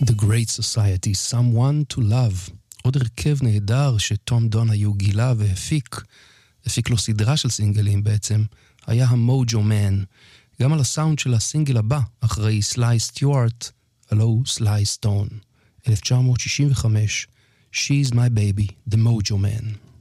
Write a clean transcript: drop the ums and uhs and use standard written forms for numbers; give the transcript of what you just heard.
The Great Society, Someone to Love. עוד הרכב נהדר שתום דונהיו גילה והפיק לו סדרה של סינגלים בעצם, היה המוג'ו מן. גם על הסאונד של הסינגל הבא, אחרי סליי סטיוארט, הלו סליי סטון. 1965, She's My Baby, The Mojo Man.